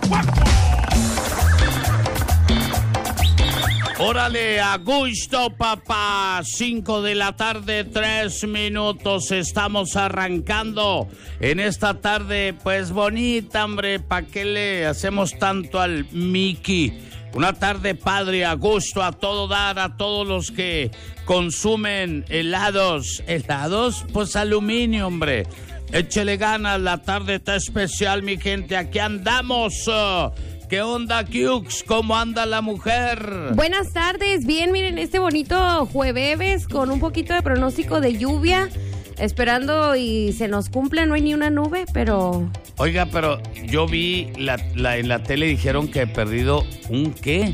Órale, a gusto, papá. 5 de la tarde, 3 minutos. Estamos arrancando en esta tarde, pues bonita, hombre. ¿Para qué le hacemos tanto al Mickey? Una tarde padre, a gusto, a todo dar, a todos los que consumen helados. ¿Helados? Pues aluminio, hombre. Échele ganas, la tarde está especial, mi gente. Aquí andamos. ¿Qué onda, Cukes? ¿Cómo anda la mujer? Buenas tardes, bien, miren, este bonito jueves con un poquito de pronóstico de lluvia, esperando y se nos cumpla, no hay ni una nube, pero... Oiga, pero yo vi en la tele, dijeron que he perdido un, ¿qué?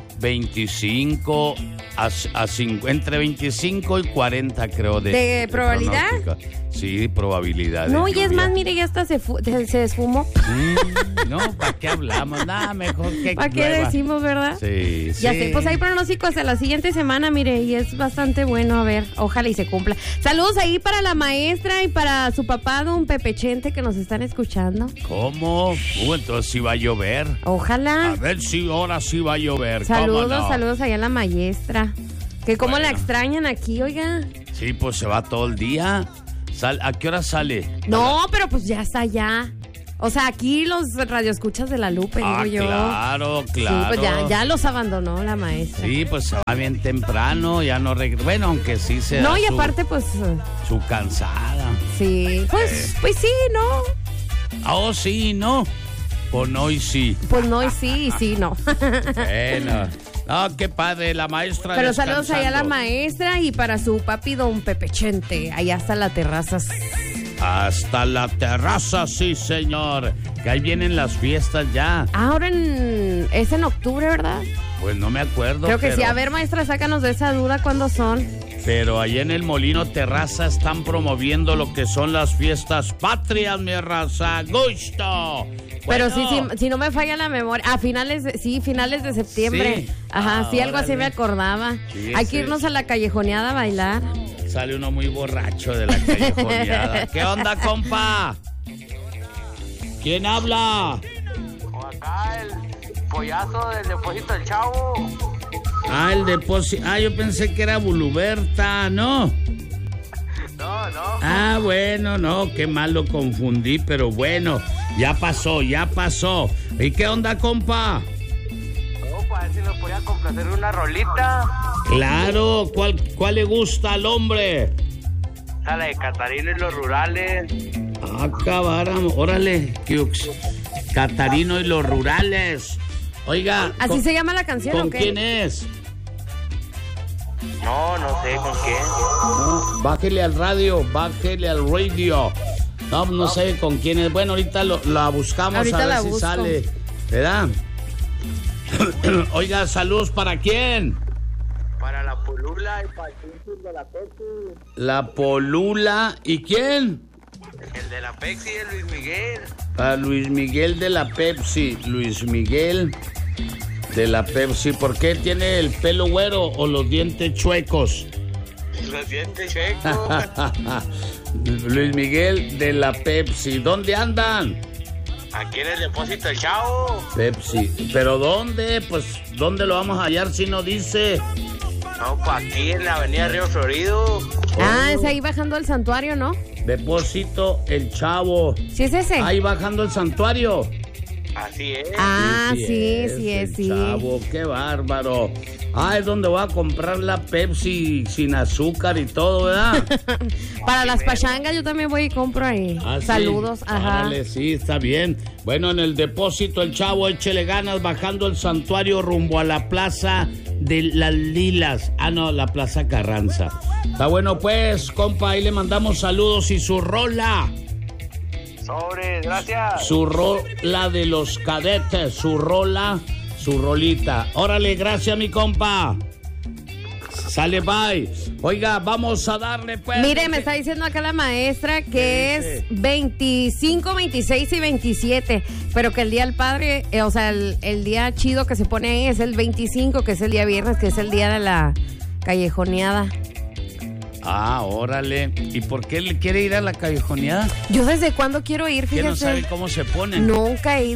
25 a 5, entre 25 y 40 creo ¿De probabilidad? Sí, probabilidad. No, y es más, mire, ya hasta se desfumó. No, ¿para qué hablamos? Nada, mejor que ¿para qué decimos, verdad? Sí, ya sí. sé, pues hay pronóstico hasta la siguiente semana, mire, y es bastante bueno, a ver, ojalá y se cumpla. Saludos ahí para la maestra y para su papá, don Pepe Chente, que nos están escuchando. ¿Cómo? Entonces sí va a llover. Ojalá. A ver si ahora sí va a llover. Saludos, ¿Cómo no? Saludos allá a la maestra. Que cómo la extrañan aquí, oiga. Sí, pues se va todo el día. ¿A qué hora sale? No, pero pues ya está allá. O sea, aquí los radioescuchas de la Lupe, digo yo. Claro. Sí, pues ya los abandonó la maestra. Sí, pues se va bien temprano, ya no regresa. Bueno, aunque sí se no, da y aparte, pues... su cansada. Sí, pues sí, ¿no? Oh, sí, ¿no? Pues no y sí. Pues no y sí, no. Bueno... No, qué padre, la maestra. Pero descansando. saludos allá a la maestra y para su papi don Pepe Chente, allá hasta la terraza. Hasta la terraza, sí, señor. Que ahí vienen las fiestas ya. Ahora es en octubre, ¿verdad? Pues no me acuerdo. Creo que sí. A ver, maestra, sácanos de esa duda, ¿cuándo son? Pero allá en el Molino Terraza están promoviendo lo que son las fiestas patrias, mi raza. ¡Gusto! Pero bueno, sí, si no me falla la memoria, finales de septiembre. Sí. Ajá, sí, algo así me acordaba. Sí, hay que irnos a la callejoneada a bailar. Sale uno muy borracho de la callejoneada. ¿Qué onda, compa? ¿Quién habla? Acá el pollazo del depósito del Chavo. El depósito. Yo pensé que era Buluberta, ¿no? No. Bueno, no, qué mal lo confundí, pero bueno, ya pasó. ¿Y qué onda, compa? Para ver si nos podía complacer una rolita. Claro, ¿cuál le gusta al hombre? La de Catarino y los Rurales. Cabáramo, órale, Cukes. Catarino y los Rurales. Oiga. ¿Así se llama la canción ¿Con o qué? quién es? No sé con quién. No, bájele al radio. No sé con quién es. Bueno, ahorita la buscamos, ahorita a ver la si busco. sale. ¿Verdad? Oiga, saludos ¿para quién? Para la Polula y para el Chuchur de la Pepsi. La Polula, ¿y quién? El de la Pepsi, el Luis Miguel. A Luis Miguel de la Pepsi. Luis Miguel de la Pepsi. ¿Por qué tiene el pelo güero o los dientes chuecos? Los dientes chuecos. Luis Miguel de la Pepsi. ¿Dónde andan? Aquí en el depósito del Chavo. Pepsi. ¿Pero dónde? Pues, ¿dónde lo vamos a hallar si no dice? No, pues aquí en la avenida Río Florido. Es ahí bajando al santuario, ¿no? Depósito El Chavo. ¿Sí es ese? Ahí bajando el santuario. Así es. Sí es. Chavo, qué bárbaro. Es donde voy a comprar la Pepsi sin azúcar y todo, ¿verdad? Para las pachangas yo también voy y compro ahí. ¿Sí? Saludos, ajá. Árale, sí, está bien. Bueno, en el depósito El Chavo, échele ganas, bajando el santuario rumbo a la Plaza de las Lilas. No, la Plaza Carranza. Está bueno, pues, compa, ahí le mandamos saludos y su rola. Sobre, gracias. Su rola de los cadetes, su rolita. Órale, gracias, mi compa. Sale, bye. Oiga, vamos a darle, pues. Mire, me está diciendo acá la maestra que es 25, 26 y 27, pero que el día del padre, o sea, el día chido que se pone ahí es el 25, que es el día viernes, que es el día de la callejoneada. Órale. ¿Y por qué le quiere ir a la callejoneada? Yo desde cuándo quiero ir, ¿Que fíjese. no sabe cómo se ponen? Nunca he ido.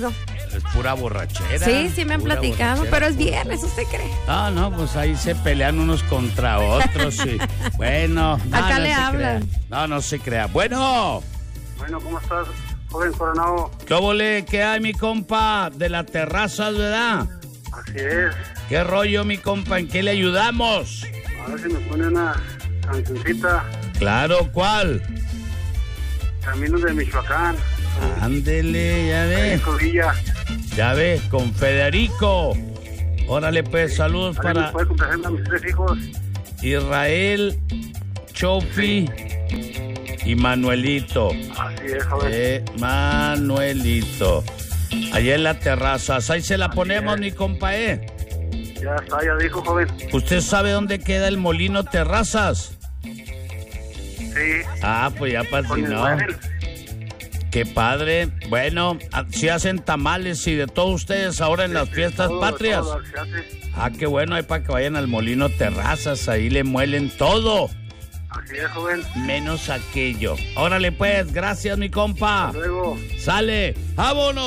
Es pura borrachera. Sí, me han pura platicado, borrachera, pero es viernes, ¿usted cree? Ah, no, pues ahí se pelean unos contra otros, sí. Bueno. Acá no le se hablan. crea. No se crea. Bueno, ¿Cómo estás, joven Coronado? ¿qué óvole? ¿Qué hay, mi compa? De la terraza, ¿verdad? Así es. ¿Qué rollo, mi compa? ¿En qué le ayudamos? A ver si me pone una cancioncita. Claro, ¿cuál? Caminos de Michoacán. Ándele, ya ves. Federico Villa. Ya ves, con Federico. Órale, pues, saludos ¿Alguien para me puede complacer a mis 3 hijos? Israel, Chofi y Manuelito. Así es, joven. Manuelito. Allá en la terraza. Ahí se la ponemos, mi compa, Ya está, ya dijo, joven. ¿Usted sabe dónde queda el Molino Terrazas? Sí. Ah, pues ya para si Con el no. Guadel. Qué padre. Bueno, si hacen tamales y de todos ustedes ahora en las fiestas Todo, patrias. todo lo que se hace. Ah, qué bueno, ahí para que vayan al Molino Terrazas, ahí le muelen todo, Así es, joven. menos aquello. Órale pues, gracias mi compa. Hasta luego. Sale, vámonos.